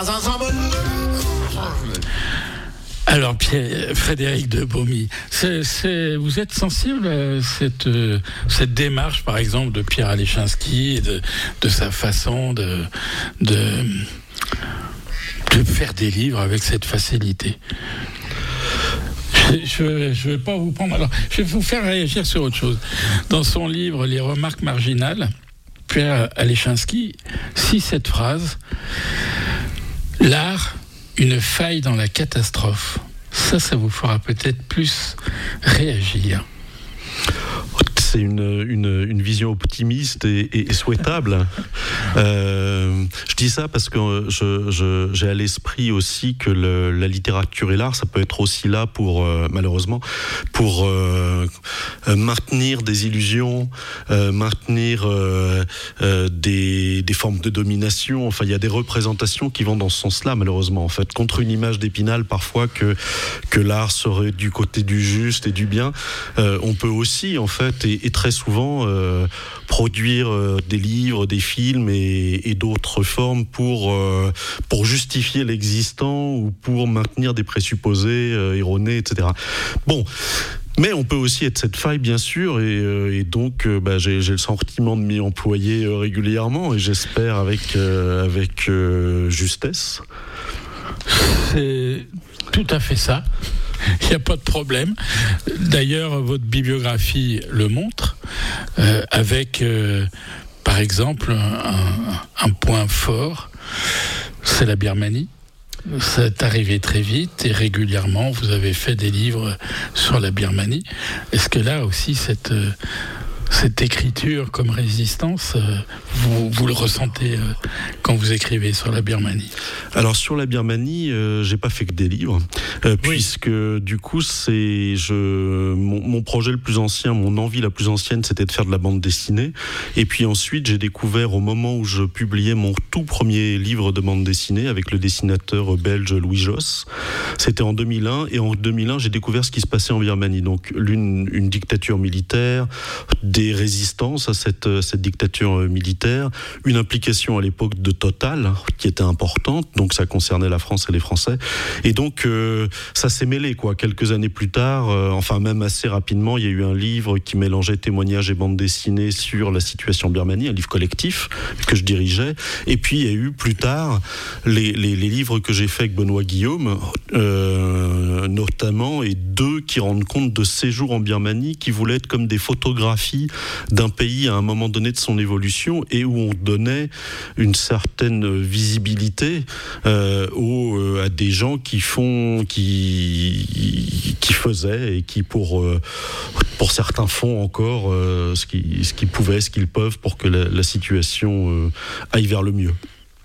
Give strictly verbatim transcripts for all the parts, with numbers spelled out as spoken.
Alors, Pierre, Frédéric de Bomy, c'est, c'est, vous êtes sensible à cette, euh, cette démarche, par exemple, de Pierre Alechinski et de, de sa façon de, de, de faire des livres avec cette facilité? Je ne vais pas vous prendre. Alors, je vais vous faire réagir sur autre chose. Dans son livre Les remarques marginales, Pierre Alechinski cite cette phrase: l'art, une faille dans la catastrophe. Ça, ça vous fera peut-être plus réagir. C'est une, une, une vision optimiste et, et, et souhaitable. Euh, je dis ça parce que je, je, j'ai à l'esprit aussi que le, la littérature et l'art, ça peut être aussi là pour, euh, malheureusement, pour euh, maintenir des illusions, euh, maintenir euh, euh, des, des formes de domination. Enfin, il y a des représentations qui vont dans ce sens-là, malheureusement. En fait, contre une image d'Épinal, parfois, que, que l'art serait du côté du juste et du bien, euh, on peut aussi, en fait, et, et très souvent euh, produire euh, des livres, des films et, et d'autres formes pour, euh, pour justifier l'existant ou pour maintenir des présupposés euh, erronés, et cetera. Bon. Mais on peut aussi être cette faille, bien sûr, et, euh, et donc euh, bah, j'ai, j'ai le sentiment de m'y employer euh, régulièrement, et j'espère avec, euh, avec euh, justesse. C'est tout à fait ça. Il n'y a pas de problème. D'ailleurs, votre bibliographie le montre, euh, avec, euh, par exemple, un, un point fort, c'est la Birmanie. Ça est arrivé très vite et régulièrement, vous avez fait des livres sur la Birmanie. Est-ce que là aussi, cette... Euh, cette écriture comme résistance, euh, vous, vous le ressentez euh, quand vous écrivez sur la Birmanie? Alors sur la Birmanie, euh, j'ai pas fait que des livres, euh, oui. puisque du coup c'est je mon, mon projet le plus ancien, mon envie la plus ancienne, c'était de faire de la bande dessinée. Et puis ensuite, j'ai découvert au moment où je publiais mon tout premier livre de bande dessinée avec le dessinateur belge Louis Josse. C'était en deux mille un, et en deux mille un, j'ai découvert ce qui se passait en Birmanie. Donc l'une une dictature militaire, des des résistances à cette, cette dictature militaire, une implication à l'époque de Total qui était importante, donc ça concernait la France et les Français, et donc euh, ça s'est mêlé quoi. Quelques années plus tard, euh, enfin même assez rapidement, il y a eu un livre qui mélangeait témoignages et bande dessinée sur la situation en Birmanie, un livre collectif que je dirigeais, et puis il y a eu plus tard les, les, les livres que j'ai fait avec Benoît Guillaume, euh, notamment, et deux qui rendent compte de séjours en Birmanie qui voulaient être comme des photographies d'un pays à un moment donné de son évolution, et où on donnait une certaine visibilité euh, aux, euh, à des gens qui font, qui, qui faisaient et qui pour, euh, pour certains font encore euh, ce qu'ils ce qu'ils pouvaient, ce qu'ils peuvent pour que la, la situation euh, aille vers le mieux.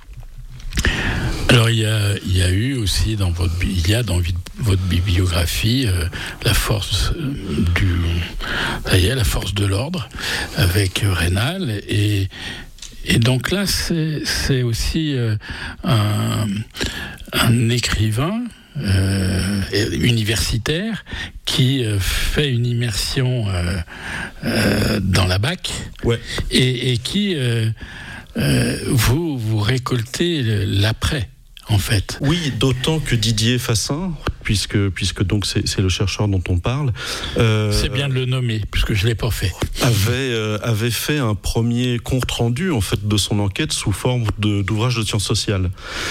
Alors il y a, il y a eu aussi dans votre, il y a dans votre bibliographie euh, la force du, ça y est, la force de l'ordre avec Raynal, et et donc là c'est, c'est aussi euh, un, un écrivain euh, universitaire qui euh, fait une immersion euh, euh, dans la B A C, ouais. et, et qui euh, euh, vous vous récoltez l'après. En fait. Oui, d'autant que Didier Fassin, puisque, puisque donc c'est, c'est le chercheur dont on parle. Euh, c'est bien de le nommer, puisque je ne l'ai pas fait. Avait, euh, avait fait un premier compte-rendu en fait, de son enquête sous forme de, d'ouvrage de sciences sociales.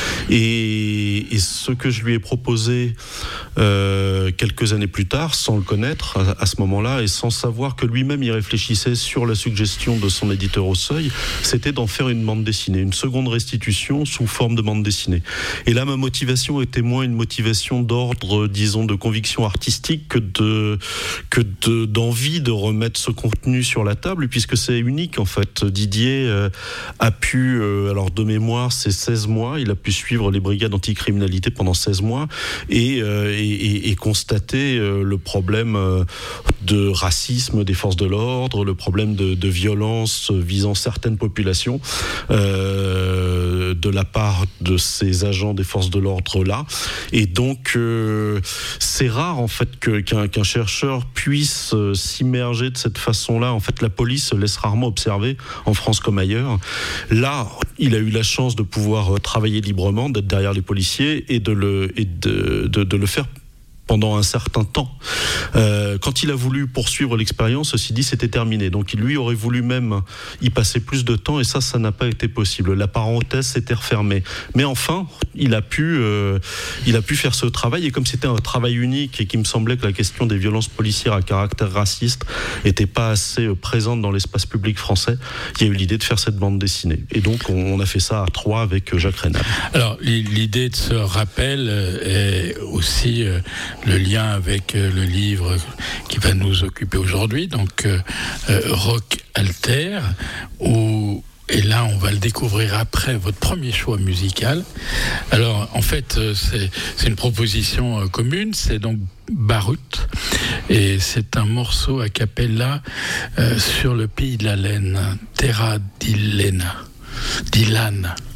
Et, et ce que je lui ai proposé euh, quelques années plus tard, sans le connaître à, à ce moment-là, et sans savoir que lui-même y réfléchissait sur la suggestion de son éditeur au Seuil, c'était d'en faire une bande dessinée, une seconde restitution sous forme de bande dessinée. Et là, ma motivation était moins une motivation d'ordre, disons, de conviction artistique que, de, que de, d'envie de remettre ce contenu sur la table, puisque c'est unique, en fait. Didier euh, a pu, euh, alors de mémoire, c'est seize mois, il a pu suivre les brigades anticriminalité pendant seize mois et, euh, et, et, et constater euh, le problème euh, de racisme des forces de l'ordre, le problème de, de violence visant certaines populations euh, de la part de ces agents des forces de l'ordre là, et donc euh, que c'est rare en fait que, qu'un, qu'un chercheur puisse euh, s'immerger de cette façon-là. En fait, la police laisse rarement observer, en France comme ailleurs. Là, il a eu la chance de pouvoir travailler librement, d'être derrière les policiers et de le, et de, de, de le faire pendant un certain temps. Euh, quand il a voulu poursuivre l'expérience, ceci dit, c'était terminé. Donc il lui aurait voulu même y passer plus de temps, et ça, ça n'a pas été possible. La parenthèse s'était refermée. Mais enfin, il a pu, euh, il a pu faire ce travail, et comme c'était un travail unique et qu'il me semblait que la question des violences policières à caractère raciste n'était pas assez présente dans l'espace public français, il y a eu l'idée de faire cette bande dessinée. Et donc on a fait ça à trois avec Jacques Reynal. Alors l'idée de ce rappel est aussi le lien avec le livre qui va nous occuper aujourd'hui, donc euh, Rock Alter, où, et là on va le découvrir après votre premier choix musical. Alors en fait c'est, c'est une proposition commune, c'est donc Barut, et c'est un morceau a cappella euh, sur le pays de la laine, Terra di Lena, di Lana.